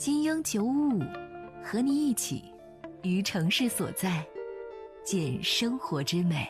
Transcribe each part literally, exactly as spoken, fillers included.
金鹰九五五，和你一起于城市所在，见生活之美。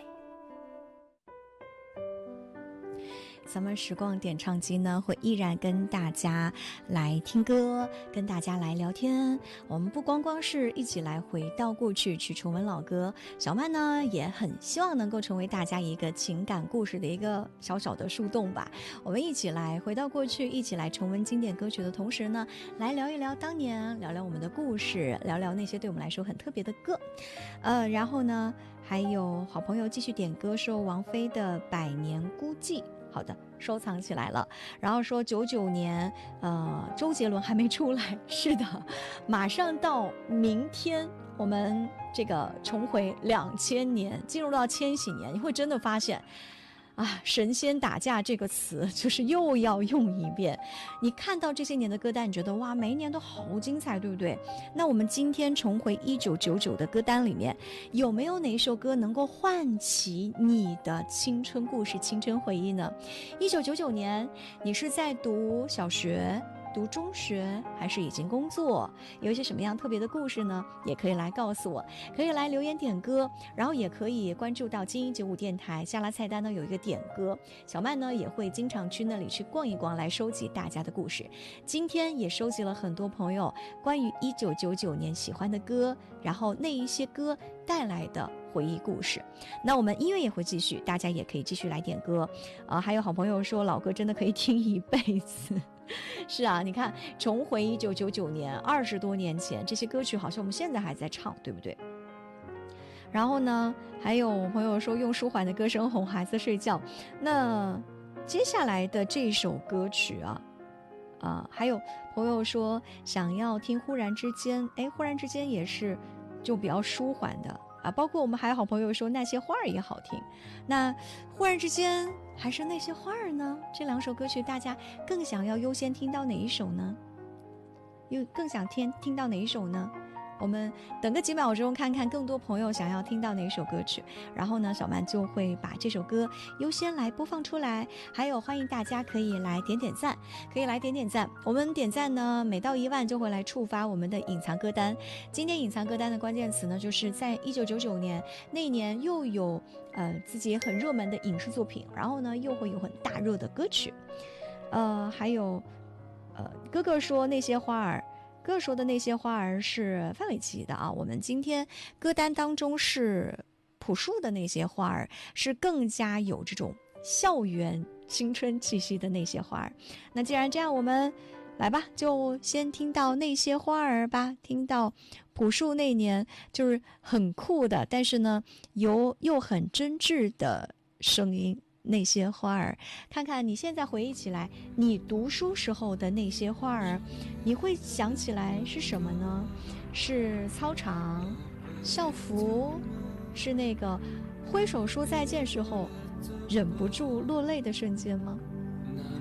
咱们时光点唱机呢，会依然跟大家来听歌，跟大家来聊天。我们不光光是一起来回到过去去重温老歌，小曼呢也很希望能够成为大家一个情感故事的一个小小的树洞吧。我们一起来回到过去，一起来重温经典歌曲的同时呢，来聊一聊当年，聊聊我们的故事，聊聊那些对我们来说很特别的歌。呃，然后呢，还有好朋友继续点歌说王菲的《百年孤寂》。好的，收藏起来了。然后说九九年，呃，周杰伦还没出来。是的，马上到明天，我们这个重回两千年，进入到千禧年，你会真的发现。啊，神仙打架这个词就是又要用一遍。你看到这些年的歌单，你觉得哇，每一年都好精彩，对不对？那我们今天重回一九九九的歌单里面，有没有哪一首歌能够唤起你的青春故事、青春回忆呢？一九九九年，你是在读小学？读中学还是已经工作，有一些什么样特别的故事呢？也可以来告诉我，可以来留言点歌，然后也可以关注到金鹰九五电台下拉菜单呢有一个点歌，小曼呢也会经常去那里去逛一逛，来收集大家的故事。今天也收集了很多朋友关于一九九九年喜欢的歌，然后那一些歌带来的回忆故事。那我们音乐也会继续，大家也可以继续来点歌。呃，还有好朋友说老歌真的可以听一辈子。是啊，你看重回一九九九年，二十多年前，这些歌曲好像我们现在还在唱，对不对？然后呢，还有朋友说用舒缓的歌声哄孩子睡觉。那接下来的这首歌曲啊，啊、呃，还有朋友说想要听忽然之间，哎，忽然之间也是就比较舒缓的啊。包括我们还有好朋友说那些花儿也好听。那忽然之间还是那些花儿呢？这两首歌曲大家更想要优先听到哪一首呢？又更想听听到哪一首呢？我们等个几秒钟看看更多朋友想要听到哪一首歌曲，然后呢小曼就会把这首歌优先来播放出来。还有欢迎大家可以来点点赞，可以来点点赞，我们点赞呢每到一万就会来触发我们的隐藏歌单。今天隐藏歌单的关键词呢，就是在一九九九年那一年又有呃自己很热门的影视作品，然后呢又会有很大热的歌曲。呃还有呃哥哥说那些花儿，哥说的那些花儿是范玮琪的啊。我们今天歌单当中是朴树的那些花儿，是更加有这种校园青春气息的那些花儿。那既然这样，我们来吧，就先听到那些花儿吧，听到朴树那年就是很酷的，但是呢有又很真挚的声音。那些花儿，看看你现在回忆起来你读书时候的那些花儿，你会想起来是什么呢？是操场、校服，是那个挥手说再见时候忍不住落泪的瞬间吗？